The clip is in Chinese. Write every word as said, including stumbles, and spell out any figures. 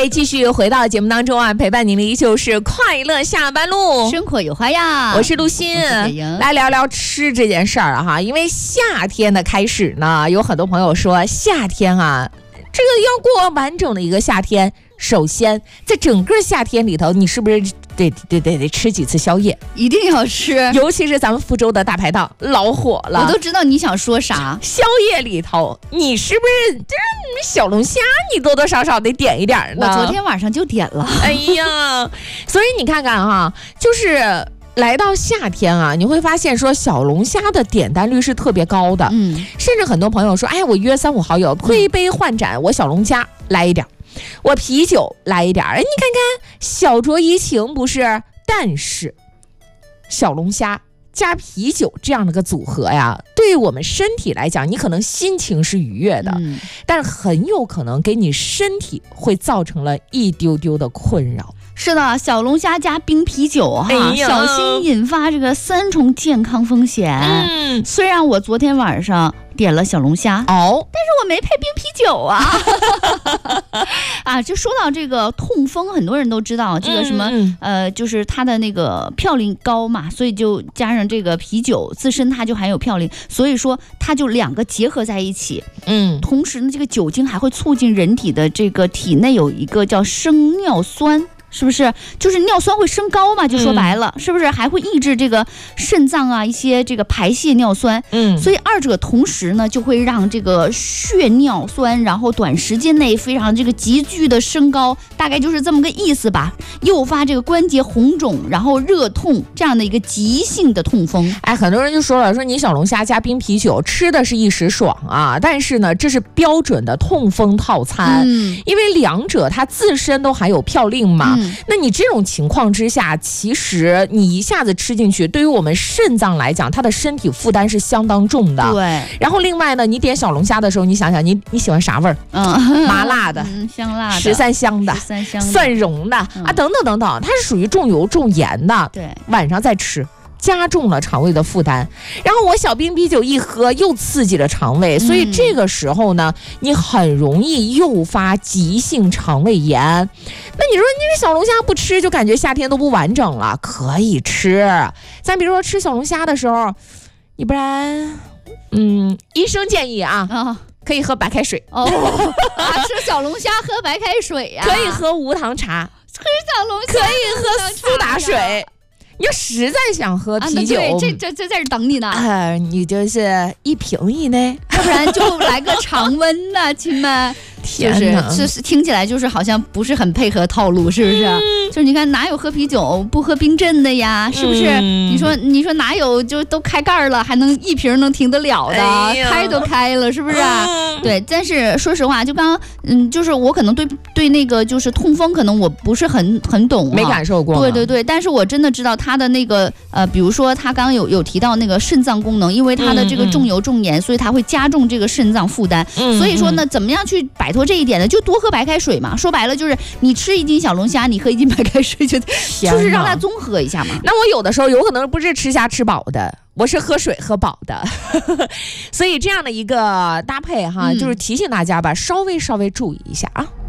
位继续回到节目当中啊，陪伴您的依旧是快乐下班路， 生活有花样。 我是陆欣，来聊聊吃这件事儿啊哈。因为夏天的开始呢，有很多朋友说夏天啊，这个要过完整的一个夏天，首先在整个夏天里头，你是不是得得得得吃几次宵夜？ 一定要吃， 尤其是咱们福州的大排档老火了。 我都知道你想说啥。 宵夜里头，你是不是就是小龙虾？你多多少少得点一点呢。 我昨天晚上就点了。 哎呀，所以你看看哈，就是来到夏天啊，你会发现说小龙虾的点单率是特别高的。嗯，甚至很多朋友说，哎，我约三五好友推杯换盏，我小龙虾来一点。我啤酒来一点儿，你看看小酌怡情不是？但是小龙虾加啤酒这样的个组合呀，对于我们身体来讲，你可能心情是愉悦的，嗯、但是很有可能给你身体会造成了一丢丢的困扰。 是的，小龙虾加冰啤酒哈、 哎， 小心引发这个三重健康风险。嗯，虽然我昨天晚上点了小龙虾哦，但是我没配冰啤酒啊。啊，就说到这个痛风，很多人都知道这个什么、嗯、呃，就是它的那个嘌呤高嘛，所以就加上这个啤酒自身它就含有嘌呤，所以说它就两个结合在一起。嗯，同时呢，这个酒精还会促进人体的这个体内有一个叫生尿酸。是不是就是尿酸会升高嘛？就说白了、嗯，是不是还会抑制这个肾脏啊一些这个排泄尿酸？嗯，所以二者同时呢，就会让这个血尿酸，然后短时间内非常这个急剧的升高，大概就是这么个意思吧。诱发这个关节红肿，然后热痛这样的一个急性的痛风。 哎，很多人就说了，说你小龙虾加冰啤酒吃的是一时爽啊，但是呢，这是标准的痛风套餐，嗯、因为两者它自身都含有嘌呤嘛。嗯，那你这种情况之下，其实你一下子吃进去，对于我们肾脏来讲，它的身体负担是相当重的。 对。 然后另外呢，你点小龙虾的时候，你想想你你喜欢啥味儿？嗯，麻辣的、 嗯、香辣的、 十三香的、 十三香的蒜蓉的、嗯、啊，等等等等，它是属于重油重盐的。 对。 晚上再吃，加重了肠胃的负担，然后我小冰啤酒一喝又刺激了肠胃，所以这个时候呢，嗯、你很容易诱发急性肠胃炎。那你说你这小龙虾不吃就感觉夏天都不完整了，可以吃。咱比如说吃小龙虾的时候，你不然，嗯，医生建议啊。哦，可以喝白开水哦，啊，吃小龙虾喝白开水呀、啊， 可以喝无糖茶， 吃小龙虾可以喝苏打水。你要实在想喝啤酒， 啊、这这这在这等你呢。 呃，你就是一瓶以内， 要不然就来个常温呐，亲们。 天哪，就是是听起来就是好像不是很配合套路，是不是？嗯、就是你看哪有喝啤酒不喝冰镇的呀？是不是？嗯、你说你说哪有就都开盖了还能一瓶能停得了的？哎、开都开了，是不是、啊嗯？对。但是说实话，就刚刚嗯，就是我可能对对那个就是痛风，可能我不是很很懂、啊， 没感受过。 对对对，但是我真的知道他的那个呃，比如说他刚刚有有提到那个肾脏功能，因为他的这个重油重盐，嗯、所以他会加重这个肾脏负担。嗯、所以说呢，怎么样去摆脱这一点呢？就多喝白开水嘛。说白了就是你吃一斤小龙虾，你喝一斤白开水就，就就是让它综合一下嘛。 那我有的时候有可能不是吃虾吃饱的，我是喝水喝饱的，所以这样的一个搭配哈，嗯、就是提醒大家吧，稍微稍微注意一下啊。